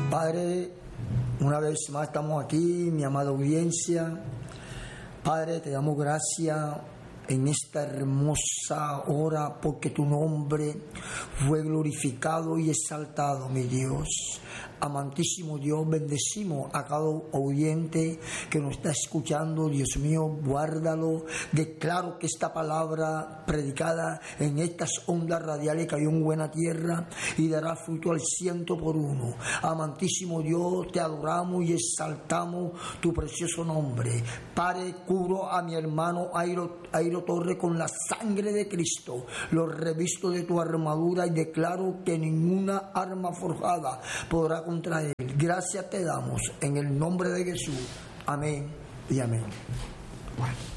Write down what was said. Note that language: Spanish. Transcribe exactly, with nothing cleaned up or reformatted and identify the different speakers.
Speaker 1: Padre, una vez más estamos aquí, mi amada audiencia. Padre, te damos gracias en esta hermosa hora porque tu nombre fue glorificado y exaltado, mi Dios. Amantísimo Dios, bendecimos a cada oyente que nos está escuchando. Dios mío, guárdalo. Declaro que esta palabra predicada en estas ondas radiales cayó en buena tierra y dará fruto al ciento por uno. Amantísimo Dios, te adoramos y exaltamos tu precioso nombre. Padre, cubro a mi hermano Airo, Airo Torre con la sangre de Cristo. Lo revisto de tu armadura y declaro que ninguna arma forjada podrá contra él. Gracias te damos en el nombre de Jesús. Amén y amén. Bueno.